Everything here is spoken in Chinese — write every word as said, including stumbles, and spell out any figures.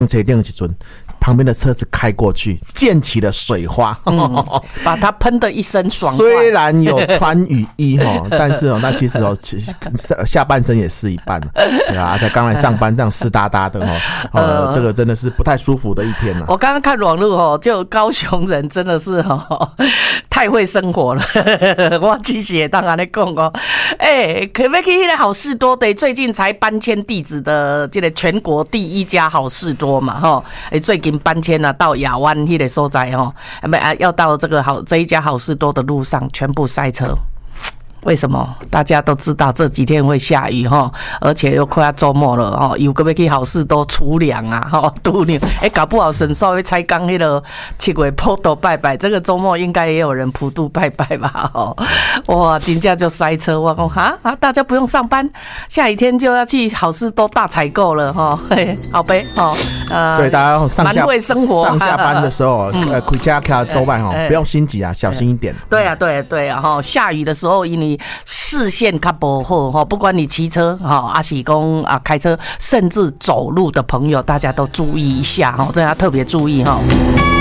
车顶的时阵，旁边的车子开过去，溅起了水花， 嗯、把它喷得一身爽快。 虽然有穿雨衣哈，但是哦，那其实哦，下半身也湿一半，对啊，才刚来上班这样湿哒哒的哦，呃，这个真的是不太舒服的一天啊。 我刚刚看网络哦，就高雄人真的是哦，太会生活了。我之前也当然在讲哦，哎，可不可以来好事多的？最近才搬迁地址的，这个全国第一家好事多嘛，哈，哎，最近搬迁了到亚湾那个所在哦，要到这个好这一家好事多的路上全部塞车。为什么？大家都知道这几天会下雨哈，而且又快要周末了哈，有个要去好事多储粮啊哈，度娘哎，搞不好神兽会才刚那个七月普渡拜拜，这个周末应该也有人普渡拜拜吧？哦，哇，真正就塞车，我讲哈啊，大家不用上班，下雨天就要去好事多大采购了哈，嘿，好呗哦，呃， 对，大家上下蛮会生活， 上下班的时候，呃，回家看多拜哈，不用心急啊，小心一点。 对啊，对啊，对啊，哈，下雨的时候因为视线较不好哈，不管你骑车哈，还是讲啊开车，甚至走路的朋友，大家都注意一下哈，这要特别注意哈。